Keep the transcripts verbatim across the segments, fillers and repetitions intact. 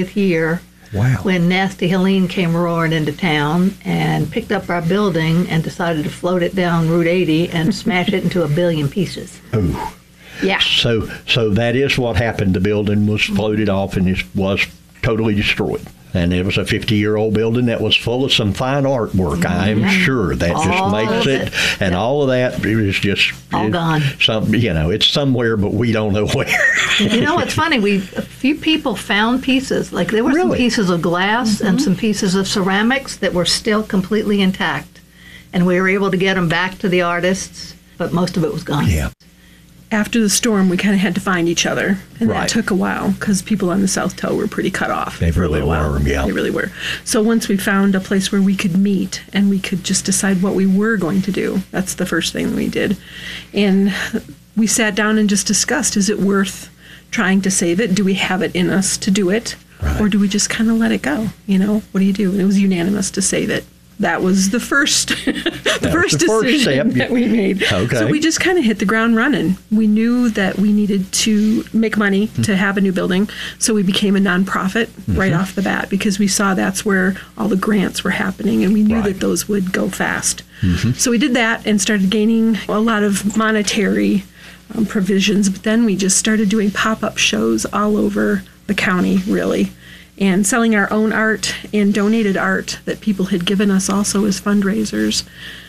fiftieth year. Wow. When Nasty Helene came roaring into town and picked up our building and decided to float it down Route eighty and smash it into a billion pieces. Ooh. Yeah. So, so that is what happened. The building was floated off and it was totally destroyed. And it was a fifty-year-old building that was full of some fine artwork. I am Yeah. sure that All just makes of it, it. and Yeah. all of that is just All it- gone. Some, you know, it's somewhere, but we don't know where. You know, it's funny. We a few people found pieces. Like there were some Really? pieces of glass and some pieces of ceramics that were still completely intact, and we were able to get them back to the artists. But most of it was gone. Yeah. After the storm, we kind of had to find each other, and Right. that took a while because people on the South Toe were pretty cut off. They for a really little while. were, yeah. They really were. So once we found a place where we could meet and we could just decide what we were going to do, that's the first thing we did. And we sat down and just discussed, is it worth trying to save it? Do we have it in us to do it? Right. Or do we just kind of let it go? You know, what do you do? And it was unanimous to save it. That was the first, the was first the first decision step. that we made. Okay. So we just kind of hit the ground running. We knew that we needed to make money to have a new building, so we became a nonprofit right off the bat because we saw that's where all the grants were happening, and we knew Right. that those would go fast. So we did that and started gaining a lot of monetary um, provisions, but then we just started doing pop-up shows all over the county, really, and selling our own art and donated art that people had given us also as fundraisers.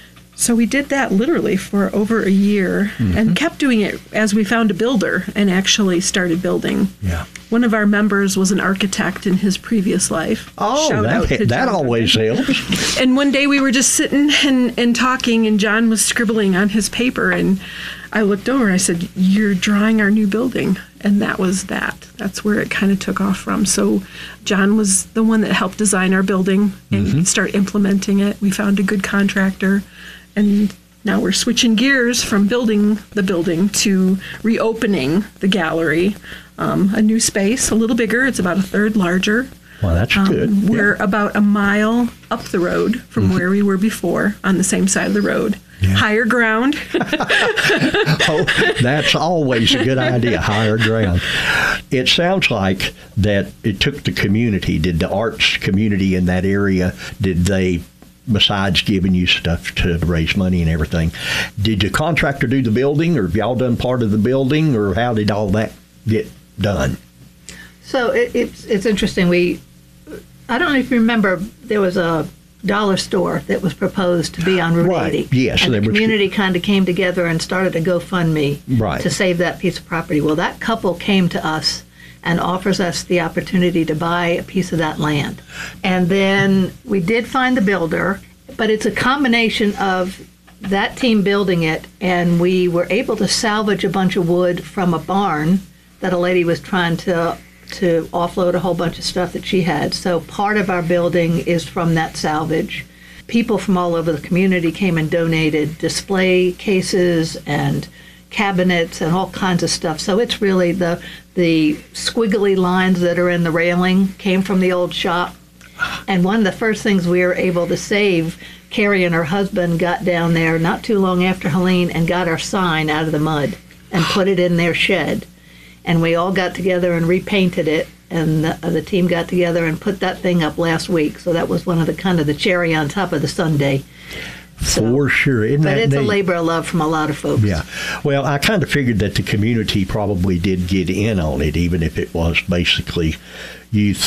So we did that literally for over a year and kept doing it as we found a builder and actually started building. Yeah. One of our members was an architect in his previous life. Oh, Shout out to that, that John. always helps. And one day we were just sitting and, and talking, and John was scribbling on his paper, and I looked over and I said, "You're drawing our new building." And that was that. That's where it kind of took off from. So John was the one that helped design our building and start implementing it. We found a good contractor, and now we're switching gears from building the building to reopening the gallery. Um, a new space, a little bigger. It's about a third larger. Well, that's Um, good. We're about a mile up the road from where we were before, on the same side of the road. Yeah. Higher ground. Oh, that's always a good idea, higher ground. It sounds like that it took the community. Did the arts community in that area, did they, besides giving you stuff to raise money and everything, did the contractor do the building, or have y'all done part of the building, or how did all that get done? So it, it's it's interesting. We, I don't know if you remember, there was a dollar store that was proposed to be on Route Right. eighty. Yes, and they the were- community kind of came together and started a GoFundMe Right. to save that piece of property. Well, that couple came to us and offers us the opportunity to buy a piece of that land. And then we did find the builder, but it's a combination of that team building it, and we were able to salvage a bunch of wood from a barn that a lady was trying to to offload a whole bunch of stuff that she had. So part of our building is from that salvage. People from all over the community came and donated display cases and cabinets and all kinds of stuff. So it's really the the squiggly lines that are in the railing came from the old shop. And one of the first things we were able to save, Carrie and her husband got down there not too long after Helene and got our sign out of the mud and put it in their shed. And we all got together and repainted it, and the, the team got together and put that thing up last week. So that was one of the kind of the cherry on top of the sundae. For sure. Isn't But that it's a neat? labor of love from a lot of folks. Yeah. Well, I kind of figured that the community probably did get in on it, even if it was basically youth